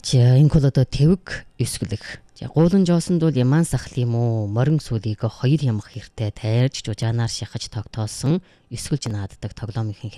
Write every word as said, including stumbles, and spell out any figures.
За энэ бол одоо тэвэг эсгэлэх. За гуулан жоосон бол яман сахал юм уу? Морин сүлийг хоёр ямах хэрэгтэй тайрж жужаанаар шахаж тогтоосон эсгэлж нааддаг тоглоомын